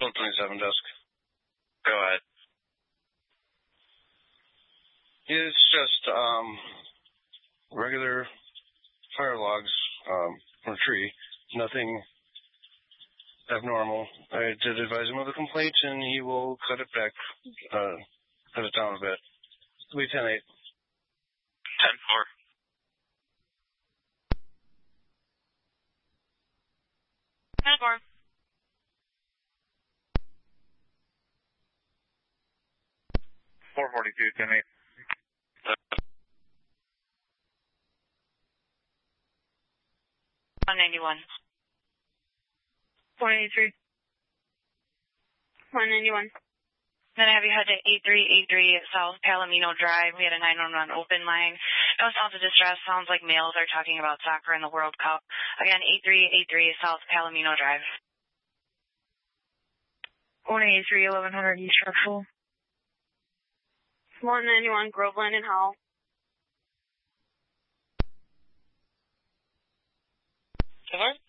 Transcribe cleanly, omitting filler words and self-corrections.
27 desk. Go ahead. It's just regular fire logs from a tree. Nothing abnormal. I did advise him of the complaint, and he will cut it back, cut it down a bit. It'll be 10-8. 10-4. Four. 442, 10-8. 191. 483. 191. Then I have you head to 8383 South Palomino Drive. We had a 911 open line. No sounds of distress. Sounds like males are talking about soccer and the World Cup. Again, 8383 South Palomino Drive. 183, 1100 East Structural. 191 Groveland and Howell. Over.